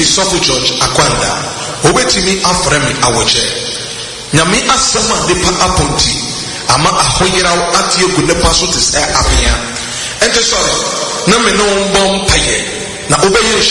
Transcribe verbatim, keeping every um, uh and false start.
Sofo George Akwanda obetimi afrɛ me awoche nyame asɛm a nipa aponti ama ahoyeraw atie gu nipa so te sɛ apia ente sɔre na me no mbɔ mpaye na obɛyɛ